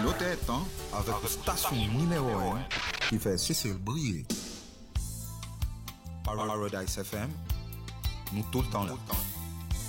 Nos têtes, hein, avec station numéro 1 qui fait Cécile briller. Paradise FM, nous tout le temps là.